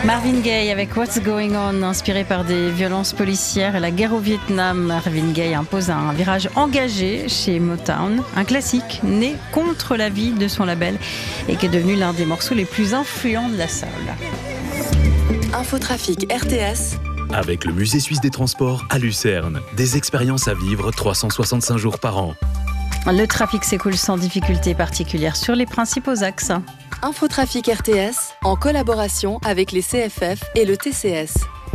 Marvin Gaye avec What's Going On, inspiré par des violences policières et la guerre au Vietnam. Marvin Gaye impose un virage engagé chez Motown, un classique né contre l'avis de son label et qui est devenu l'un des morceaux les plus influents de la soul. Infotrafic RTS avec le Musée suisse des transports à Lucerne. Des expériences à vivre 365 jours par an. Le trafic s'écoule sans difficulté particulière sur les principaux axes. Infotrafic RTS en collaboration avec les CFF et le TCS.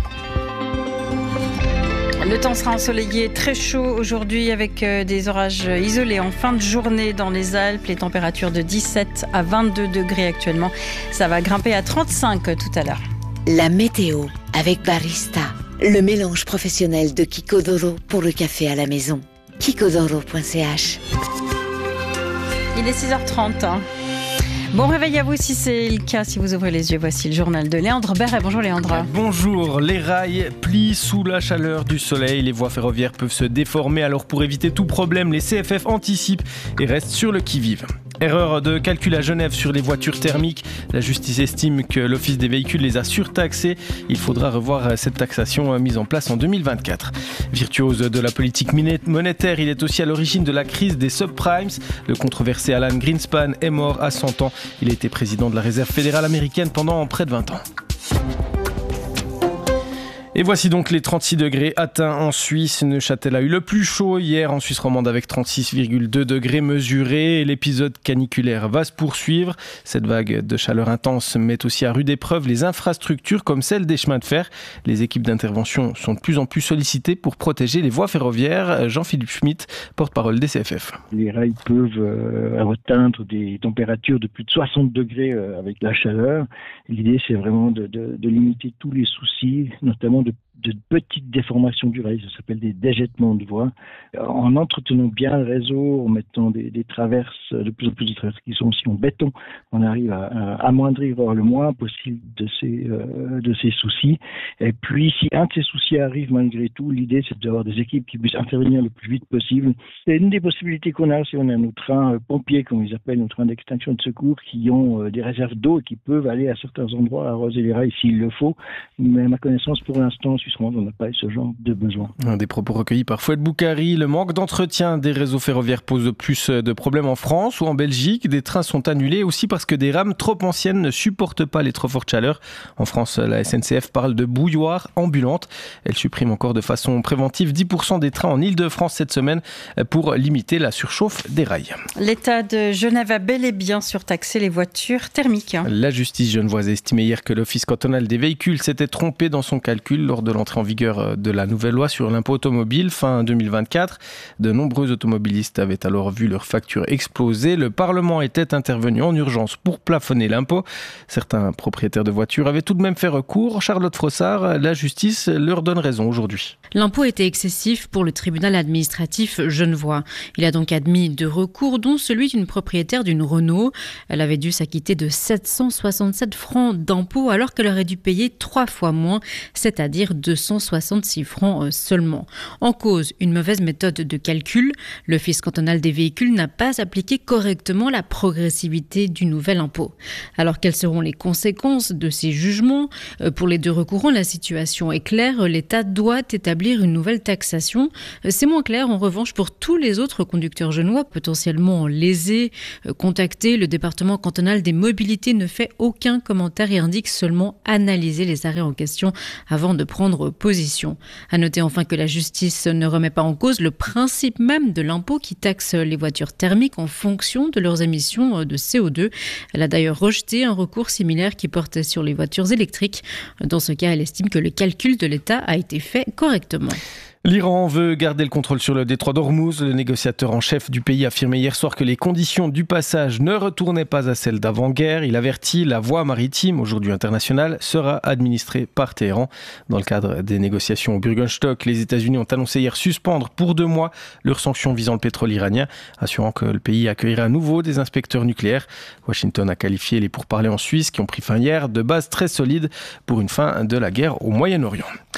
Le temps sera ensoleillé, très chaud aujourd'hui avec des orages isolés en fin de journée dans les Alpes. Les températures de 17 à 22 degrés actuellement. Ça va grimper à 35 tout à l'heure. La météo avec Barista, le mélange professionnel de Kikodoro pour le café à la maison. Kikodoro.ch. Il est 6h30. Bon réveil à vous si c'est le cas, si vous ouvrez les yeux. Voici le journal de Léandre Berret. Bonjour Léandre. Bonjour, les rails plient sous la chaleur du soleil. Les voies ferroviaires peuvent se déformer, alors pour éviter tout problème, les CFF anticipent et restent sur le qui-vive. Erreur de calcul à Genève sur les voitures thermiques. La justice estime que l'Office des véhicules les a surtaxées. Il faudra revoir cette taxation mise en place en 2024. Virtuose de la politique monétaire, il est aussi à l'origine de la crise des subprimes. Le controversé Alan Greenspan est mort à 100 ans. Il a été président de la Réserve fédérale américaine pendant près de 20 ans. Et voici donc les 36 degrés atteints en Suisse. Neuchâtel a eu le plus chaud hier en Suisse romande avec 36,2 degrés mesurés. Et l'épisode caniculaire va se poursuivre. Cette vague de chaleur intense met aussi à rude épreuve les infrastructures comme celle des chemins de fer. Les équipes d'intervention sont de plus en plus sollicitées pour protéger les voies ferroviaires. Jean-Philippe Schmitt, porte-parole des CFF. Les rails peuvent atteindre des températures de plus de 60 degrés avec la chaleur. L'idée, c'est vraiment de limiter tous les soucis, notamment de petites déformations du rail, ça s'appelle des déjettements de voies, en entretenant bien le réseau, en mettant des traverses, de plus en plus de traverses qui sont aussi en béton, on arrive à amoindrir le moins possible de ces soucis. Et puis, si un de ces soucis arrive malgré tout, l'idée c'est d'avoir des équipes qui puissent intervenir le plus vite possible. C'est une des possibilités qu'on a, si on a nos trains pompiers, comme ils appellent, nos trains d'extinction de secours, qui ont des réserves d'eau et qui peuvent aller à certains endroits arroser les rails s'il le faut. Mais à ma connaissance, pour l'instant, on n'a pas ce genre de besoin. Des propos recueillis par Fouad Boukari. Le manque d'entretien des réseaux ferroviaires pose plus de problèmes en France ou en Belgique. Des trains sont annulés aussi parce que des rames trop anciennes ne supportent pas les trop fortes chaleurs. En France, la SNCF parle de bouilloire ambulante. Elle supprime encore de façon préventive 10% des trains en Île-de-France cette semaine pour limiter la surchauffe des rails. L'État de Genève a bel et bien surtaxé les voitures thermiques. La justice genevoise a estimé hier que l'Office cantonal des véhicules s'était trompé dans son calcul lors de l'entrée en vigueur de la nouvelle loi sur l'impôt automobile fin 2024. De nombreux automobilistes avaient alors vu leur facture exploser. Le Parlement était intervenu en urgence pour plafonner l'impôt. Certains propriétaires de voitures avaient tout de même fait recours. Charlotte Frossard, la justice leur donne raison aujourd'hui. L'impôt était excessif pour le tribunal administratif genevois. Il a donc admis 2 recours, dont celui d'une propriétaire d'une Renault. Elle avait dû s'acquitter de 767 francs d'impôt alors qu'elle aurait dû payer 3 fois moins, c'est-à-dire 266 francs seulement. En cause, une mauvaise méthode de calcul. L'Office cantonal des véhicules n'a pas appliqué correctement la progressivité du nouvel impôt. Alors, quelles seront les conséquences de ces jugements ? Pour les 2 recourants, la situation est claire. L'État doit établir une nouvelle taxation. C'est moins clair, en revanche, pour tous les autres conducteurs genevois potentiellement lésés. Contacté, le département cantonal des mobilités ne fait aucun commentaire et indique seulement analyser les arrêts en question avant de prendre position. À noter enfin que la justice ne remet pas en cause le principe même de l'impôt qui taxe les voitures thermiques en fonction de leurs émissions de CO2. Elle a d'ailleurs rejeté un recours similaire qui portait sur les voitures électriques. Dans ce cas, elle estime que le calcul de l'État a été fait correctement. L'Iran veut garder le contrôle sur le détroit d'Ormuz. Le négociateur en chef du pays affirmait hier soir que les conditions du passage ne retournaient pas à celles d'avant-guerre. Il avertit, la voie maritime, aujourd'hui internationale, sera administrée par Téhéran. Dans le cadre des négociations au Bürgenstock, les États-Unis ont annoncé hier suspendre pour 2 mois leurs sanctions visant le pétrole iranien, assurant que le pays accueillera à nouveau des inspecteurs nucléaires. Washington a qualifié les pourparlers en Suisse, qui ont pris fin hier, de base très solide pour une fin de la guerre au Moyen-Orient.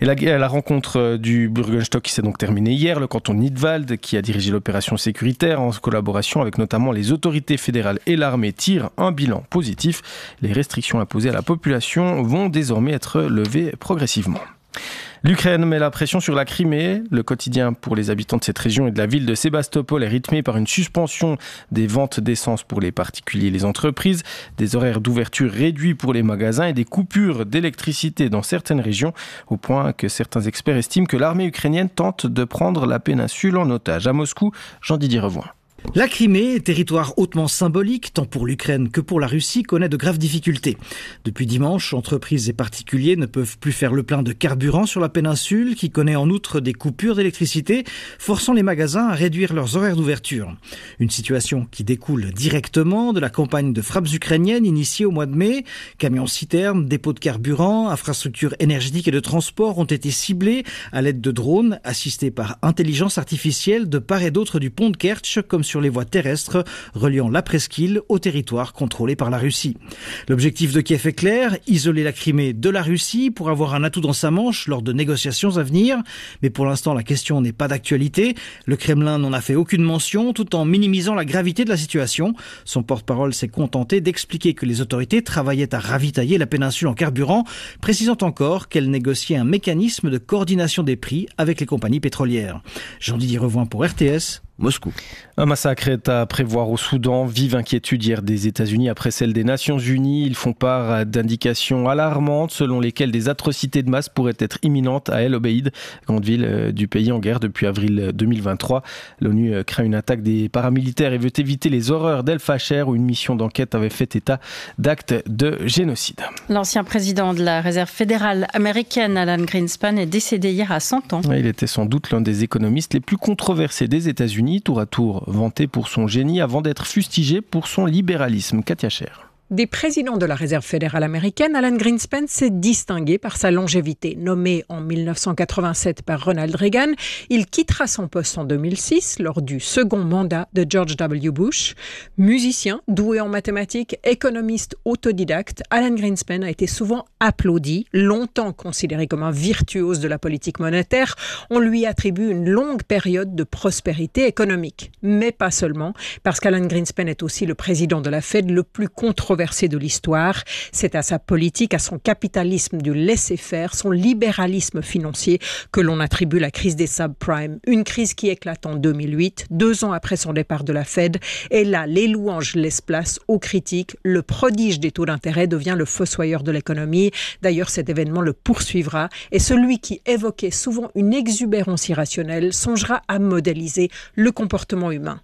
Et la rencontre du Bürgerstock qui s'est donc terminée hier, le canton de Nidwald, qui a dirigé l'opération sécuritaire en collaboration avec notamment les autorités fédérales et l'armée, tire un bilan positif. Les restrictions imposées à la population vont désormais être levées progressivement. L'Ukraine met la pression sur la Crimée. Le quotidien pour les habitants de cette région et de la ville de Sébastopol est rythmé par une suspension des ventes d'essence pour les particuliers et les entreprises, des horaires d'ouverture réduits pour les magasins et des coupures d'électricité dans certaines régions, au point que certains experts estiment que l'armée ukrainienne tente de prendre la péninsule en otage. À Moscou, Jean-Didier Revoin. La Crimée, territoire hautement symbolique, tant pour l'Ukraine que pour la Russie, connaît de graves difficultés. Depuis dimanche, entreprises et particuliers ne peuvent plus faire le plein de carburant sur la péninsule, qui connaît en outre des coupures d'électricité, forçant les magasins à réduire leurs horaires d'ouverture. Une situation qui découle directement de la campagne de frappes ukrainiennes initiée au mois de mai. Camions-citernes, dépôts de carburant, infrastructures énergétiques et de transport ont été ciblés à l'aide de drones, assistés par intelligence artificielle de part et d'autre du pont de Kerch, comme sur les voies terrestres reliant la presqu'île au territoire contrôlé par la Russie. L'objectif de Kiev est clair, isoler la Crimée de la Russie pour avoir un atout dans sa manche lors de négociations à venir. Mais pour l'instant, la question n'est pas d'actualité. Le Kremlin n'en a fait aucune mention tout en minimisant la gravité de la situation. Son porte-parole s'est contenté d'expliquer que les autorités travaillaient à ravitailler la péninsule en carburant, précisant encore qu'elle négociait un mécanisme de coordination des prix avec les compagnies pétrolières. Jean-Didier Revoin pour RTS. Moscou. Un massacre est à prévoir au Soudan. Vive inquiétude hier des États-Unis après celle des Nations Unies. Ils font part d'indications alarmantes selon lesquelles des atrocités de masse pourraient être imminentes à El Obeid, grande ville du pays en guerre depuis avril 2023. L'ONU craint une attaque des paramilitaires et veut éviter les horreurs d'El Fasher où une mission d'enquête avait fait état d'actes de génocide. L'ancien président de la Réserve fédérale américaine, Alan Greenspan, est décédé hier à 100 ans. Il était sans doute l'un des économistes les plus controversés des États-Unis, tour à tour vanté pour son génie avant d'être fustigé pour son libéralisme. Katia Cher. Des présidents de la Réserve fédérale américaine, Alan Greenspan s'est distingué par sa longévité. Nommé en 1987 par Ronald Reagan, il quittera son poste en 2006 lors du second mandat de George W. Bush. Musicien, doué en mathématiques, économiste autodidacte, Alan Greenspan a été souvent applaudi, longtemps considéré comme un virtuose de la politique monétaire. On lui attribue une longue période de prospérité économique. Mais pas seulement, parce qu'Alan Greenspan est aussi le président de la Fed le plus controversé de l'histoire. C'est à sa politique, à son capitalisme du laisser-faire, son libéralisme financier que l'on attribue la crise des subprimes. Une crise qui éclate en 2008, 2 ans après son départ de la Fed. Et là, les louanges laissent place aux critiques. Le prodige des taux d'intérêt devient le fossoyeur de l'économie. D'ailleurs, cet événement le poursuivra. Et celui qui évoquait souvent une exubérance irrationnelle songera à modéliser le comportement humain.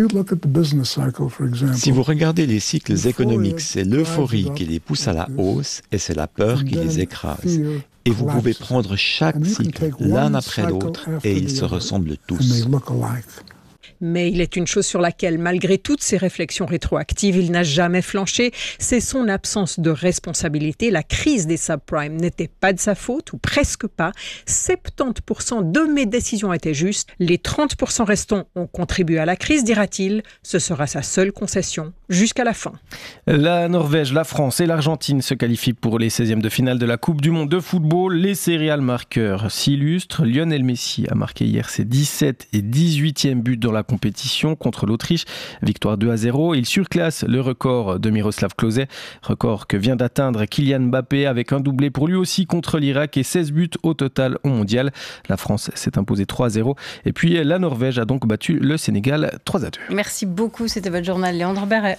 Si vous regardez les cycles économiques, c'est l'euphorie qui les pousse à la hausse et c'est la peur qui les écrase. Et vous pouvez prendre chaque cycle l'un après l'autre et ils se ressemblent tous. Mais il est une chose sur laquelle, malgré toutes ces réflexions rétroactives, il n'a jamais flanché, c'est son absence de responsabilité. La crise des subprimes n'était pas de sa faute, ou presque pas. 70% de mes décisions étaient justes. Les 30% restants ont contribué à la crise, dira-t-il. Ce sera sa seule concession, jusqu'à la fin. La Norvège, la France et l'Argentine se qualifient pour les 16e de finale de la Coupe du Monde de football. Les serial marqueurs s'illustrent. Lionel Messi a marqué hier ses 17 et 18e buts dans la compétition contre l'Autriche. Victoire 2-0. Il surclasse le record de Miroslav Klose, record que vient d'atteindre Kylian Mbappé avec un doublé pour lui aussi contre l'Irak et 16 buts au total au mondial. La France s'est imposée 3-0 et puis la Norvège a donc battu le Sénégal 3-2. Merci beaucoup, c'était votre journal Léandre Barret.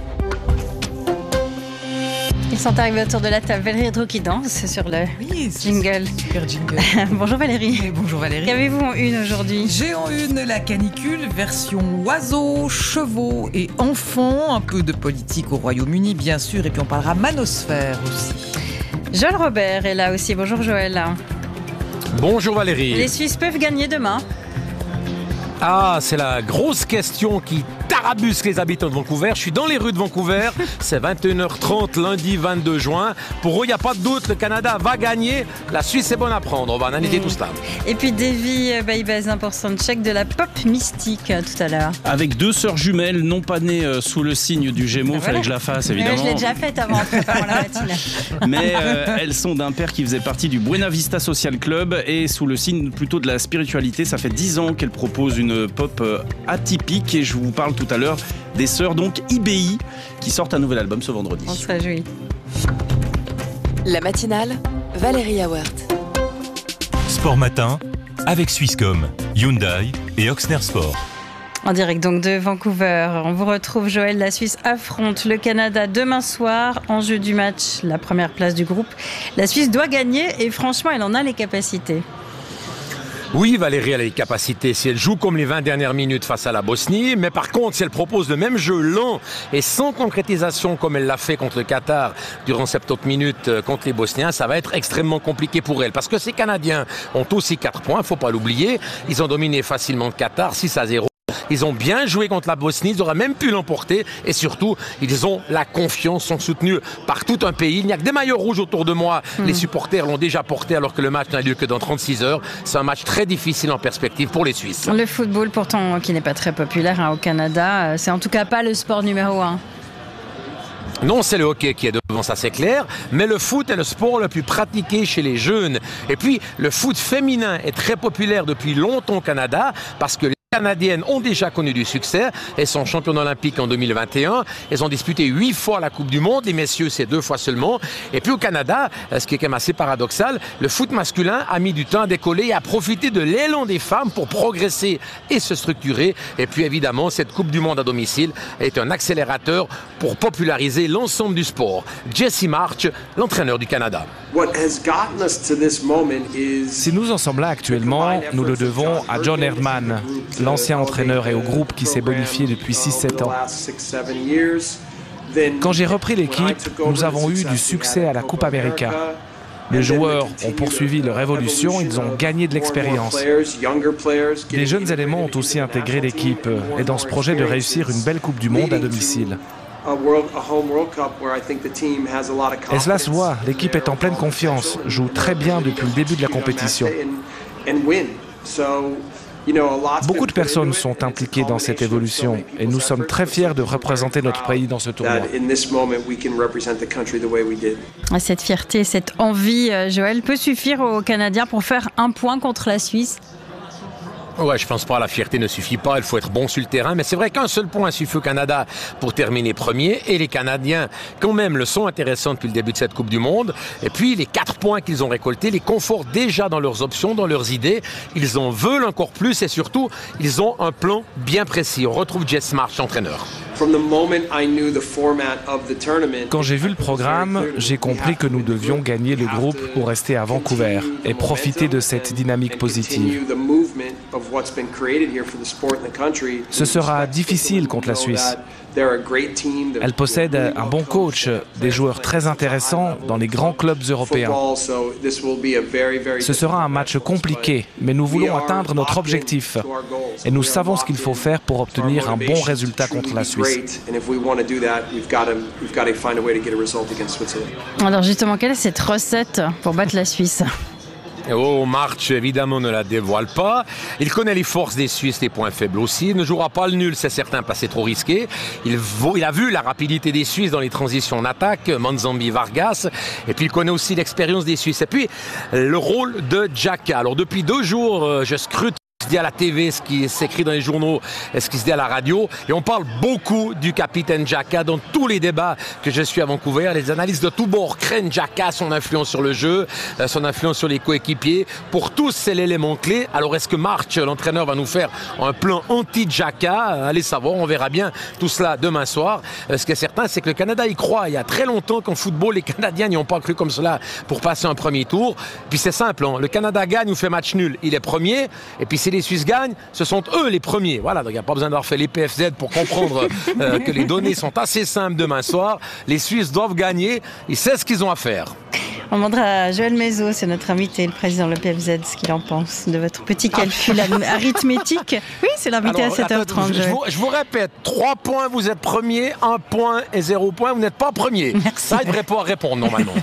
Ils sont arrivés autour de la table. Valérie Dro qui danse sur le jingle. Super jingle. Bonjour Valérie. Et bonjour Valérie. Qu'avez-vous en une aujourd'hui ? J'ai en une la canicule, version oiseaux, chevaux et enfants. Un peu de politique au Royaume-Uni bien sûr. Et puis on parlera manosphère aussi. Joël Robert est là aussi. Bonjour Joël. Bonjour Valérie. Les Suisses peuvent gagner demain ? Ah, c'est la grosse question qui tarde tarabusque les habitants de Vancouver. Je suis dans les rues de Vancouver. C'est 21h30 lundi 22 juin. Pour eux, il n'y a pas de doute. Le Canada va gagner. La Suisse est bonne à prendre. On va analyser tout cela. Et puis Davy Baibaz, 1% de chèque de la pop mystique tout à l'heure. Avec 2 sœurs jumelles, non pas nées sous le signe du Gémeaux. Fallait que je la fasse, évidemment. Je l'ai déjà faite avant en préparant la matinale. Mais elles sont d'un père qui faisait partie du Buena Vista Social Club et sous le signe plutôt de la spiritualité. Ça fait 10 ans qu'elle propose une pop atypique et je vous parle tout à l'heure des sœurs donc IBI qui sortent un nouvel album ce vendredi. On se réjouit. La matinale, Valérie Awert. Sport Matin avec Swisscom, Hyundai et Oxner Sport. En direct donc de Vancouver, on vous retrouve Joël. La Suisse affronte le Canada demain soir. Enjeu du match, la première place du groupe. La Suisse doit gagner et franchement, elle en a les capacités. Oui, Valérie, elle a les capacités si elle joue comme les 20 dernières minutes face à la Bosnie. Mais par contre, si elle propose le même jeu lent et sans concrétisation comme elle l'a fait contre le Qatar durant 70 minutes contre les Bosniens, ça va être extrêmement compliqué pour elle. Parce que ces Canadiens ont aussi 4 points, il ne faut pas l'oublier. Ils ont dominé facilement le Qatar, 6-0. Ils ont bien joué contre la Bosnie, ils auraient même pu l'emporter et surtout, ils ont la confiance, sont soutenus par tout un pays. Il n'y a que des maillots rouges autour de moi. Les supporters l'ont déjà porté alors que le match n'a lieu que dans 36 heures. C'est un match très difficile en perspective pour les Suisses. Le football, pourtant, qui n'est pas très populaire au Canada, c'est en tout cas pas le sport numéro 1. Non, c'est le hockey qui est devant, ça c'est clair, mais le foot est le sport le plus pratiqué chez les jeunes. Et puis, le foot féminin est très populaire depuis longtemps au Canada parce que les Canadiennes ont déjà connu du succès. Elles sont championnes olympiques en 2021. Elles ont disputé 8 fois la Coupe du Monde. Les messieurs, c'est 2 fois seulement. Et puis au Canada, ce qui est quand même assez paradoxal, le foot masculin a mis du temps à décoller et à profiter de l'élan des femmes pour progresser et se structurer. Et puis évidemment, cette Coupe du Monde à domicile est un accélérateur pour populariser l'ensemble du sport. Jesse March, l'entraîneur du Canada. Si nous en sommes là actuellement, nous le devons à John Herdman, l'ancien entraîneur, et au groupe qui s'est bonifié depuis 6-7 ans. Quand j'ai repris l'équipe, nous avons eu du succès à la Coupe América. Les joueurs ont poursuivi leur évolution, ils ont gagné de l'expérience. Les jeunes éléments ont aussi intégré l'équipe et dans ce projet de réussir une belle Coupe du Monde à domicile. Et cela se voit, l'équipe est en pleine confiance, joue très bien depuis le début de la compétition. Beaucoup de personnes sont impliquées dans cette évolution et nous sommes très fiers de représenter notre pays dans ce tournoi. Cette fierté, cette envie, Joël, peut suffire aux Canadiens pour faire un point contre la Suisse? Ouais, je pense pas, la fierté ne suffit pas, il faut être bon sur le terrain, mais c'est vrai qu'un seul point suffit au Canada pour terminer premier, et les Canadiens, quand même, le sont intéressants depuis le début de cette Coupe du Monde, et puis les 4 points qu'ils ont récoltés les confortent déjà dans leurs options, dans leurs idées, ils en veulent encore plus, et surtout, ils ont un plan bien précis. On retrouve Jess March, entraîneur. Quand j'ai vu le programme, j'ai compris que nous devions gagner le groupe pour rester à Vancouver et profiter de cette dynamique positive. Ce sera difficile contre la Suisse. Elle possède un bon coach, des joueurs très intéressants dans les grands clubs européens. Ce sera un match compliqué, mais nous voulons atteindre notre objectif. Et nous savons ce qu'il faut faire pour obtenir un bon résultat contre la Suisse. Alors justement, quelle est cette recette pour battre la Suisse ? Oh, March, évidemment, ne la dévoile pas. Il connaît les forces des Suisses, les points faibles aussi. Il ne jouera pas le nul, c'est certain, pas c'est trop risqué. Il a vu la rapidité des Suisses dans les transitions en attaque, Manzambi, Vargas. Et puis, il connaît aussi l'expérience des Suisses. Et puis, le rôle de Xhaka. Alors, depuis 2 jours, je scrute ce qui se dit à la TV, ce qui s'écrit dans les journaux, ce qui se dit à la radio. Et on parle beaucoup du capitaine Xhaka dans tous les débats que je suis à Vancouver. Les analystes de tous bords craignent Xhaka, son influence sur le jeu, son influence sur les coéquipiers. Pour tous, c'est l'élément clé. Alors, est-ce que March, l'entraîneur, va nous faire un plan anti-Xhaka? Allez savoir, on verra bien tout cela demain soir. Ce qui est certain, c'est que le Canada y croit. Il y a très longtemps qu'en football, les Canadiens n'y ont pas cru comme cela pour passer un premier tour. Puis c'est simple, le Canada gagne ou fait match nul, il est premier. Et puis si les Suisses gagnent, ce sont eux les premiers. Voilà, donc il n'y a pas besoin d'avoir fait les PFZ pour comprendre que les données sont assez simples demain soir. Les Suisses doivent gagner, ils savent ce qu'ils ont à faire. On demandera à Joël Mézot, c'est notre invité, le président de l'EPFZ, ce qu'il en pense de votre petit calcul arithmétique. Oui, c'est l'invité à 7h30. Je vous répète, 3 points, vous êtes premier, 1 point et 0 point, vous n'êtes pas premier. Merci. Ça, il ne devrait pas répondre normalement.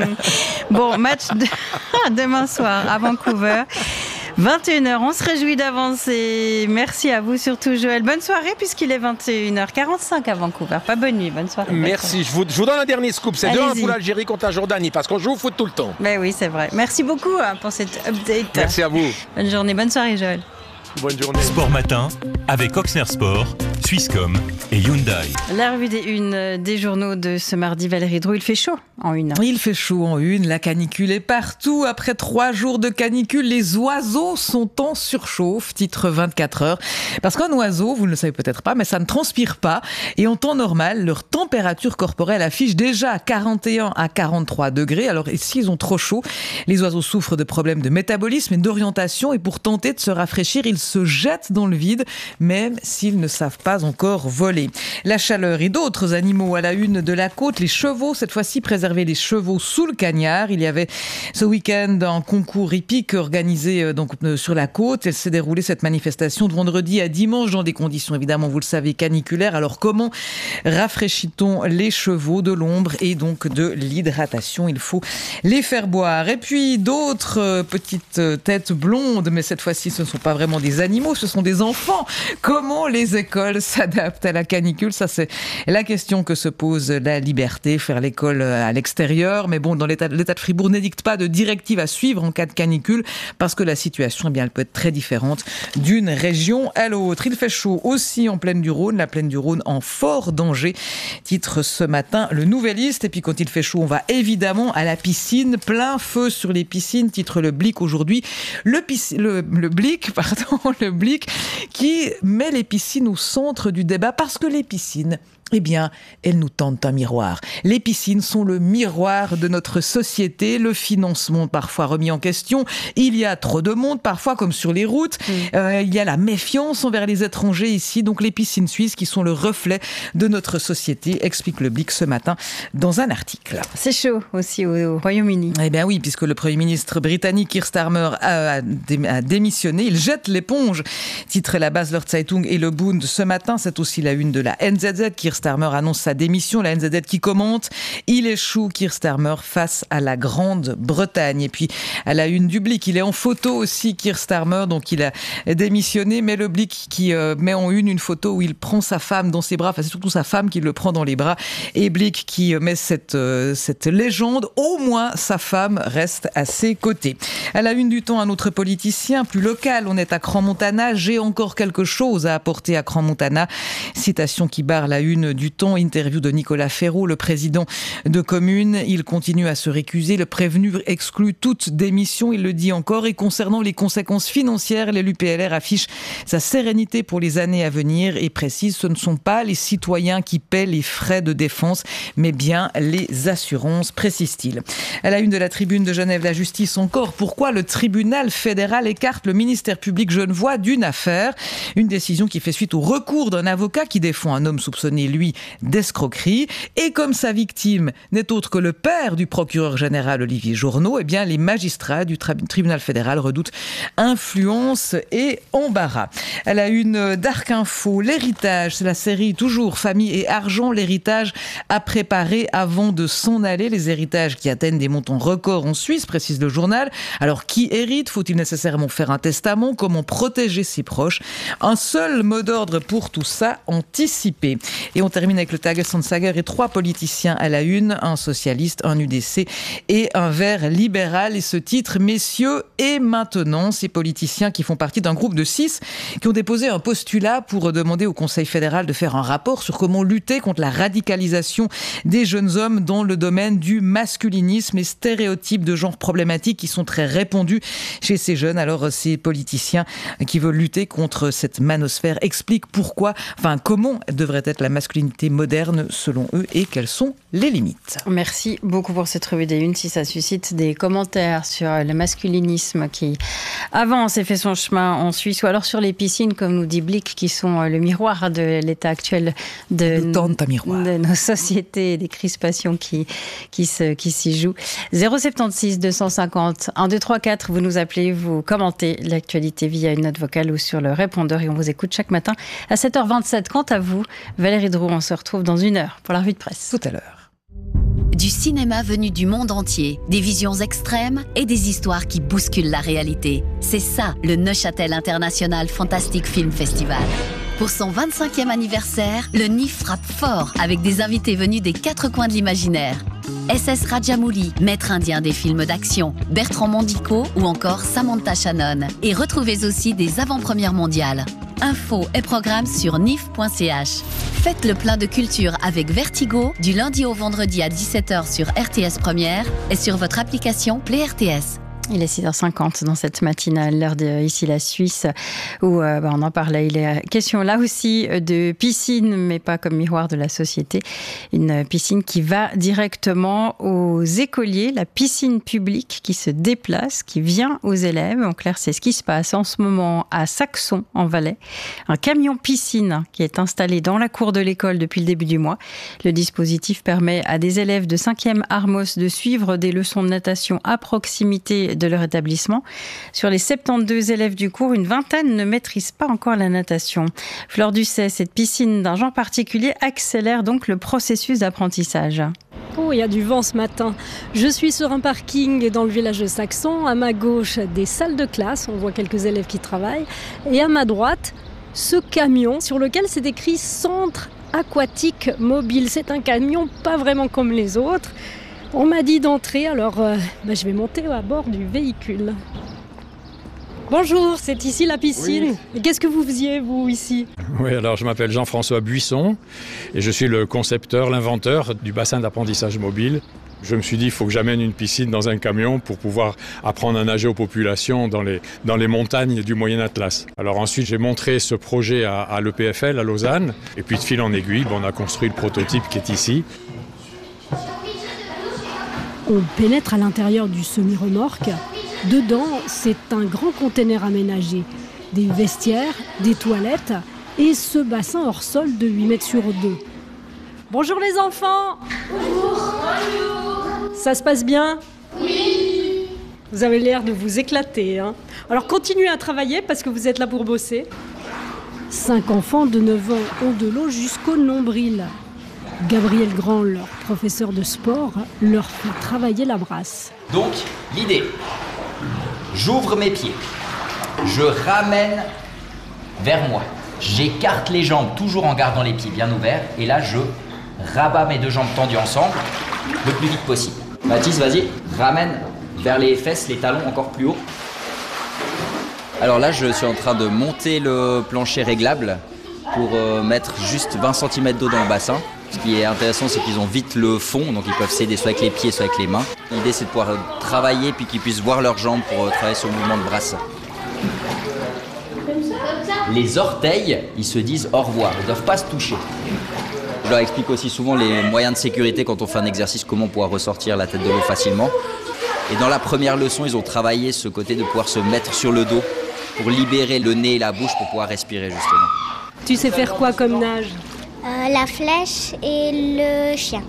Bon, match demain soir à Vancouver. 21h, on se réjouit d'avancer. Merci à vous surtout Joël. Bonne soirée puisqu'il est 21h45 à Vancouver. Pas bonne nuit, bonne soirée. Merci, je vous donne un dernier scoop. C'est 2-1 pour l'Algérie contre la Jordanie parce qu'on joue au foot tout le temps. Mais oui, c'est vrai. Merci beaucoup pour cette update. Merci à vous. Bonne journée, bonne soirée Joël. Bonne journée. Sport Matin avec Oxner Sport, Swisscom et Hyundai. La revue des unes des journaux de ce mardi, Valérie Drou, il fait chaud en une. Il fait chaud en une, la canicule est partout. Après 3 jours de canicule, les oiseaux sont en surchauffe, titre 24 heures. Parce qu'un oiseau, vous ne le savez peut-être pas, mais ça ne transpire pas. Et en temps normal, leur température corporelle affiche déjà 41 à 43 degrés. Alors ici, ils ont trop chaud. Les oiseaux souffrent de problèmes de métabolisme et d'orientation. Et pour tenter de se rafraîchir, ils se jettent dans le vide, même s'ils ne savent pas encore voler. La chaleur et d'autres animaux à la une de la côte. Les chevaux, cette fois-ci, préserver les chevaux sous le cagnard. Il y avait ce week-end un concours hippique organisé sur la côte. Elle s'est déroulée, cette manifestation, de vendredi à dimanche dans des conditions, évidemment, vous le savez, caniculaires. Alors comment rafraîchit-on les chevaux? De l'ombre et donc de l'hydratation. Il faut les faire boire. Et puis d'autres petites têtes blondes, mais cette fois-ci, ce ne sont pas vraiment des animaux, ce sont des enfants. Comment les écoles s'adaptent à la canicule? Ça, c'est la question que se pose la Liberté, faire l'école à l'extérieur. Mais bon, dans l'État de Fribourg n'édicte pas de directive à suivre en cas de canicule parce que la situation, eh bien, elle peut être très différente d'une région à l'autre. Il fait chaud aussi en plaine du Rhône, la plaine du Rhône en fort danger. Titre ce matin le Nouvelliste. Et puis quand il fait chaud, on va évidemment à la piscine. Plein feu sur les piscines, titre le Blick aujourd'hui. Le Blick qui met les piscines au centre du débat parce que les piscines, eh bien, elles nous tendent un miroir. Les piscines sont le miroir de notre société. Le financement parfois remis en question. Il y a trop de monde, parfois comme sur les routes. Il y a la méfiance envers les étrangers ici. Donc les piscines suisses qui sont le reflet de notre société, explique le Blick ce matin dans un article. C'est chaud aussi au Royaume-Uni. Eh bien oui, puisque le Premier ministre britannique Keir Starmer a démissionné. Il jette l'éponge. Titre la Basler Zeitung et le Bund ce matin. C'est aussi la une de la NZZ. Keir Starmer annonce sa démission, la NZZ qui commente. Il échoue, Keir Starmer, face à la Grande-Bretagne. Et puis, à la une du Blick, il est en photo aussi, Keir Starmer, donc il a démissionné, mais le Blick qui met en une photo où il prend sa femme dans ses bras, enfin c'est surtout sa femme qui le prend dans les bras, et Blick qui met cette légende, au moins sa femme reste à ses côtés. À la une du Temps, un autre politicien, plus local, on est à Crans-Montana, j'ai encore quelque chose à apporter à Crans-Montana. Citation qui barre la une du Temps, interview de Nicolas Ferraud, le président de commune. Il continue à se récuser. Le prévenu exclut toute démission, il le dit encore. Et concernant les conséquences financières, l'élu PLR affiche sa sérénité pour les années à venir et précise ce ne sont pas les citoyens qui paient les frais de défense, mais bien les assurances, précise-t-il. À la une de la Tribune de Genève, la justice encore. Pourquoi le tribunal fédéral écarte le ministère public genevois d'une affaire? Une décision qui fait suite au recours d'un avocat qui défend un homme soupçonné, lui, d'escroquerie. Et comme sa victime n'est autre que le père du procureur général Olivier Journeau, eh bien, les magistrats du tribunal fédéral redoutent influence et embarras. À la une d'Arc Info, l'héritage, c'est la série toujours Famille et argent, l'héritage à préparer avant de s'en aller. Les héritages qui atteignent des montants records en Suisse, précise le journal. Alors, qui hérite? Faut-il nécessairement faire un testament? Comment protéger ses proches? Un seul mot d'ordre pour tout ça, anticiper. Et on termine avec le Tagesanzeiger et 3 politiciens à la une, un socialiste, un UDC et un vert libéral. Et ce titre, messieurs, et maintenant, ces politiciens qui font partie d'un groupe de 6 qui ont déposé un postulat pour demander au Conseil fédéral de faire un rapport sur comment lutter contre la radicalisation des jeunes hommes dans le domaine du masculinisme et stéréotypes de genre problématiques qui sont très répandus chez ces jeunes. Alors, ces politiciens qui veulent lutter contre cette manosphère expliquent comment devrait être la masculinité masculinité moderne selon eux et quelles sont les limites. Merci beaucoup pour cette revue des Unes. Si ça suscite des commentaires sur le masculinisme qui avance et fait son chemin en Suisse, ou alors sur les piscines, comme nous dit Blick, qui sont le miroir de l'état actuel de nos sociétés et des crispations qui s'y jouent. 076 250 1234, vous nous appelez, vous commentez l'actualité via une note vocale ou sur le répondeur et on vous écoute chaque matin à 7h27. Quant à vous, Valérie Drouot, on se retrouve dans 1 heure pour la revue de presse. Tout à l'heure. Du cinéma venu du monde entier, des visions extrêmes et des histoires qui bousculent la réalité. C'est ça, le Neuchâtel International Fantastic Film Festival. Pour son 25e anniversaire, le NIF frappe fort avec des invités venus des 4 coins de l'imaginaire. SS Rajamouli, maître indien des films d'action, Bertrand Mondico ou encore Samantha Shannon. Et retrouvez aussi des avant-premières mondiales. Infos et programmes sur nif.ch. Faites le plein de culture avec Vertigo du lundi au vendredi à 17h sur RTS Première et sur votre application Play RTS. Il est 6h50 dans cette matinale, l'heure de Ici la Suisse, où on en parlait. Il est question là aussi de piscine, mais pas comme miroir de la société. Une piscine qui va directement aux écoliers, la piscine publique qui se déplace, qui vient aux élèves. En clair, c'est ce qui se passe en ce moment à Saxon, en Valais. Un camion piscine qui est installé dans la cour de l'école depuis le début du mois. Le dispositif permet à des élèves de 5e Armos de suivre des leçons de natation à proximité de leur établissement. Sur les 72 élèves du cours, une vingtaine ne maîtrisent pas encore la natation. Fleur Ducet, cette piscine d'un genre particulier accélère donc le processus d'apprentissage. Oh, il y a du vent ce matin. Je suis sur un parking dans le village de Saxon. À ma gauche, des salles de classe. On voit quelques élèves qui travaillent. Et à ma droite, ce camion sur lequel c'est écrit Centre aquatique mobile. C'est un camion pas vraiment comme les autres. On m'a dit d'entrer, alors je vais monter à bord du véhicule. Bonjour, c'est ici la piscine. Oui. Et qu'est-ce que vous faisiez, vous, ici ? Oui, alors je m'appelle Jean-François Buisson et je suis le concepteur, l'inventeur du bassin d'apprentissage mobile. Je me suis dit, il faut que j'amène une piscine dans un camion pour pouvoir apprendre à nager aux populations dans les montagnes du Moyen Atlas. Alors ensuite, j'ai montré ce projet à l'EPFL, à Lausanne. Et puis de fil en aiguille, on a construit le prototype qui est ici. On pénètre à l'intérieur du semi-remorque. Dedans, c'est un grand conteneur aménagé. Des vestiaires, des toilettes et ce bassin hors sol de 8 mètres sur 2. Bonjour les enfants. Bonjour. Ça se passe bien ? Oui. Vous avez l'air de vous éclater, hein ? Alors continuez à travailler parce que vous êtes là pour bosser. 5 enfants de 9 ans ont de l'eau jusqu'au nombril. Gabriel Grand, leur professeur de sport, leur fait travailler la brasse. Donc, l'idée, j'ouvre mes pieds, je ramène vers moi, j'écarte les jambes toujours en gardant les pieds bien ouverts et là je rabats mes 2 jambes tendues ensemble le plus vite possible. Mathis, vas-y, ramène vers les fesses, les talons encore plus haut. Alors là, je suis en train de monter le plancher réglable pour mettre juste 20 cm d'eau dans le bassin. Ce qui est intéressant, c'est qu'ils ont vite le fond, donc ils peuvent s'aider soit avec les pieds, soit avec les mains. L'idée, c'est de pouvoir travailler, puis qu'ils puissent voir leurs jambes pour travailler sur le mouvement de brasse. Les orteils, ils se disent au revoir, ils ne doivent pas se toucher. Je leur explique aussi souvent les moyens de sécurité quand on fait un exercice, comment pouvoir ressortir la tête de l'eau facilement. Et dans la première leçon, ils ont travaillé ce côté de pouvoir se mettre sur le dos pour libérer le nez et la bouche pour pouvoir respirer justement. Tu sais faire quoi comme nage ? La flèche et le chien.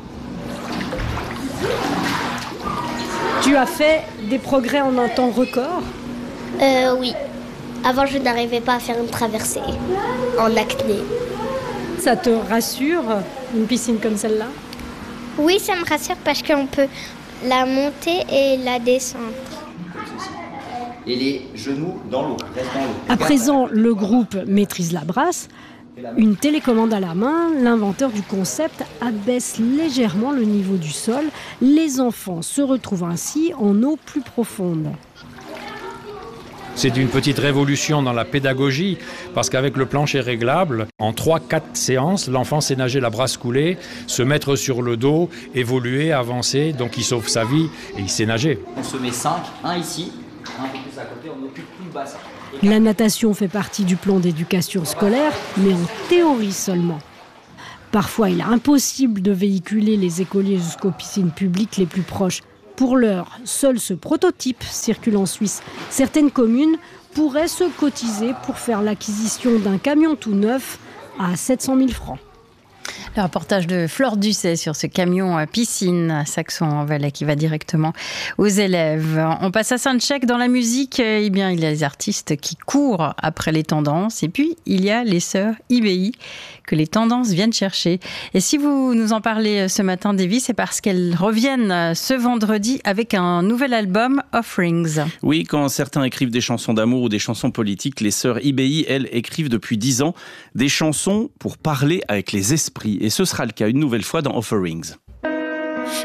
Tu as fait des progrès en un temps record ? Oui. Avant, je n'arrivais pas à faire une traversée en apnée. Ça te rassure, une piscine comme celle-là ? Oui, ça me rassure parce qu'on peut la monter et la descendre. Et les genoux dans l'eau, reste dans l'eau. À présent, le groupe maîtrise la brasse. Une télécommande à la main, l'inventeur du concept abaisse légèrement le niveau du sol. Les enfants se retrouvent ainsi en eau plus profonde. C'est une petite révolution dans la pédagogie, parce qu'avec le plancher réglable, en 3-4 séances, l'enfant sait nager la brasse coulée, se mettre sur le dos, évoluer, avancer, donc il sauve sa vie et il sait nager. On se met 5, un ici, un peu plus à côté, on occupe tout le bassin. La natation fait partie du plan d'éducation scolaire, mais en théorie seulement. Parfois, il est impossible de véhiculer les écoliers jusqu'aux piscines publiques les plus proches. Pour l'heure, seul ce prototype circule en Suisse. Certaines communes pourraient se cotiser pour faire l'acquisition d'un camion tout neuf à 700 000 francs. Le reportage de Flore Ducet sur ce camion à piscine à Saxon-en-Valais qui va directement aux élèves. On passe à Soundcheck. Dans la musique, eh bien, il y a les artistes qui courent après les tendances et puis il y a les sœurs IBI que les tendances viennent chercher. Et si vous nous en parlez ce matin, Davy, c'est parce qu'elles reviennent ce vendredi avec un nouvel album, Offerings. Oui, quand certains écrivent des chansons d'amour ou des chansons politiques, les sœurs IBI, elles, écrivent depuis 10 ans des chansons pour parler avec les esprits. Et ce sera le cas une nouvelle fois dans Offerings.